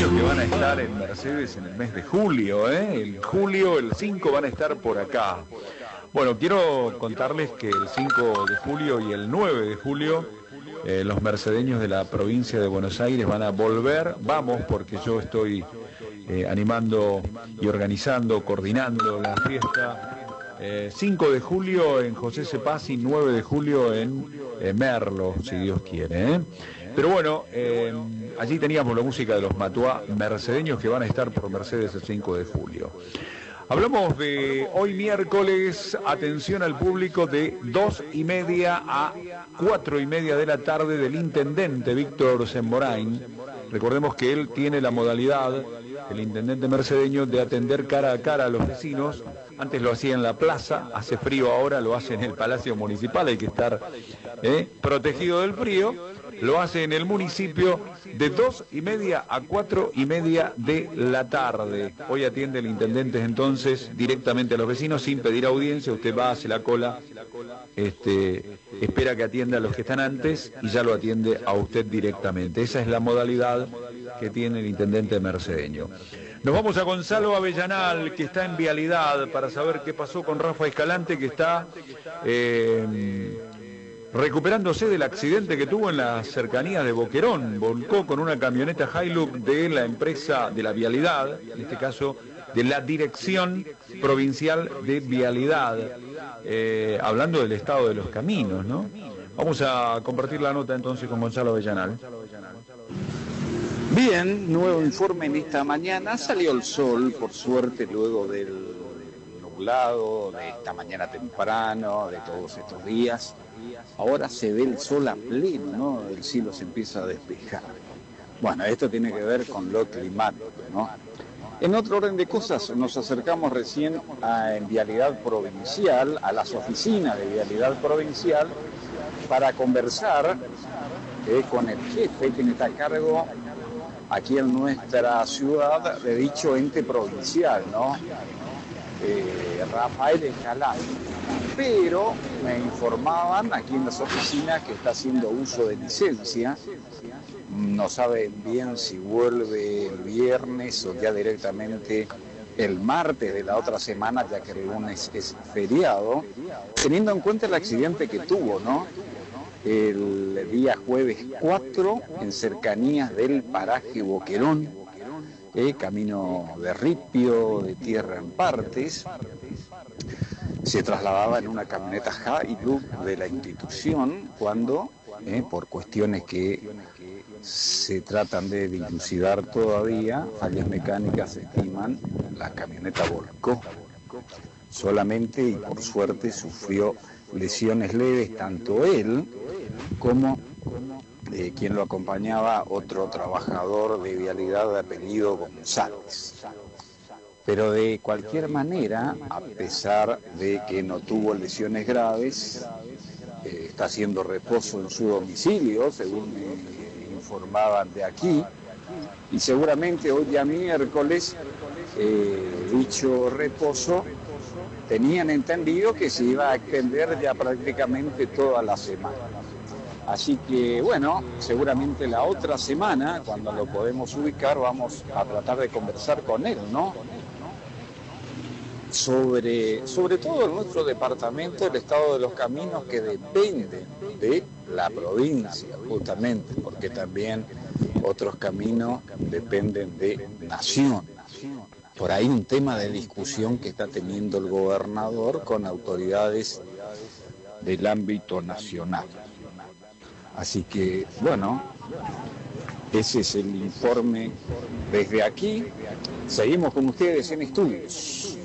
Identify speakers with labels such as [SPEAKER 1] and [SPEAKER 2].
[SPEAKER 1] mercedeños que van a estar en Mercedes en el mes de julio, ¿eh? El julio, el 5 van a estar por acá. Bueno, quiero contarles que el 5 de julio y el 9 de julio los mercedeños de la provincia de Buenos Aires van a volver. Vamos, porque yo estoy animando y organizando, coordinando la fiesta. 5 de julio en José Cepaz y 9 de julio en Merlo, si Dios quiere, ¿eh? Pero bueno, allí teníamos la música de los Matuá mercedeños que van a estar por Mercedes el 5 de julio. Hablamos de hoy miércoles, atención al público, de 2:30 a 4:30 de la tarde del intendente Víctor Semborain. Recordemos que él tiene la modalidad, el intendente mercedeño, de atender cara a cara a los vecinos. Antes lo hacía en la plaza, hace frío ahora, lo hace en el Palacio Municipal, hay que estar protegido del frío. Lo hace en el municipio de 2:30 a 4:30 de la tarde. Hoy atiende el intendente entonces directamente a los vecinos sin pedir audiencia. Usted va, hace la cola, espera que atienda a los que están antes y ya lo atiende a usted directamente. Esa es la modalidad que tiene el intendente mercedeño. Nos vamos a Gonzalo Avellanal, que está en Vialidad, para saber qué pasó con Rafa Escalante, que está recuperándose del accidente que tuvo en las cercanías de Boquerón. Volcó con una camioneta Hilux de la empresa de la Vialidad, en este caso de la Dirección Provincial de Vialidad, hablando del estado de los caminos, ¿no? Vamos a compartir la nota entonces con Gonzalo Avellanal.
[SPEAKER 2] Bien, nuevo informe en esta mañana. Salió el sol, por suerte, luego del nublado de esta mañana temprano, de todos estos días. Ahora se ve el sol a pleno, ¿no? El cielo se empieza a despejar. Bueno, esto tiene que ver con lo climático, ¿no? En otro orden de cosas, nos acercamos recién en Vialidad Provincial, a las oficinas de Vialidad Provincial, para conversar con el jefe, quien está a cargo aquí en nuestra ciudad de dicho ente provincial, ¿no? Rafael Escalante. Pero me informaban aquí en las oficinas que está haciendo uso de licencia. No saben bien si vuelve el viernes o ya directamente el martes de la otra semana, ya que el lunes es feriado, teniendo en cuenta el accidente que tuvo, ¿no? El día jueves 4, en cercanías del paraje Boquerón, camino de ripio, de tierra en partes. Se trasladaba en una camioneta Hilux de la institución cuando, por cuestiones que se tratan de dilucidar todavía, fallas mecánicas se estiman, la camioneta volcó. Solamente y por suerte sufrió lesiones leves tanto él como quien lo acompañaba, otro trabajador de Vialidad de apellido González. Pero de cualquier manera, a pesar de que no tuvo lesiones graves, está haciendo reposo en su domicilio, según me informaban de aquí, y seguramente hoy ya miércoles, dicho reposo, tenían entendido que se iba a extender ya prácticamente toda la semana. Así que, bueno, seguramente la otra semana, cuando lo podemos ubicar, vamos a tratar de conversar con él, ¿no? Sobre todo en nuestro departamento, el estado de los caminos que dependen de la provincia, justamente, porque también otros caminos dependen de nación. Por ahí un tema de discusión que está teniendo el gobernador con autoridades del ámbito nacional. Así que, bueno, ese es el informe desde aquí. Seguimos con ustedes en estudios.